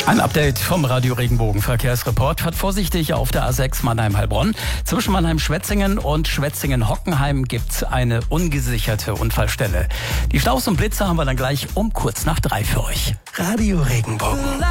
Ein Update vom Radio Regenbogen Verkehrsreport. Fahrt vorsichtig auf der A6 Mannheim-Heilbronn. Zwischen Mannheim-Schwetzingen und Schwetzingen-Hockenheim gibt's eine ungesicherte Unfallstelle. Die Staus und Blitze haben wir dann gleich um kurz nach 3 für euch. Radio Regenbogen.